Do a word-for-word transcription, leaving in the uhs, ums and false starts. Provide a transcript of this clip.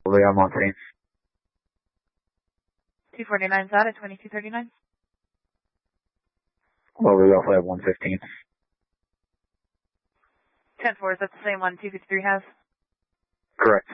Leon Montaigne. two forty-nine is out at twenty-two thirty-nine. Well, we also have one fifteen. ten four, is that the same one two fifty-three has? Correct.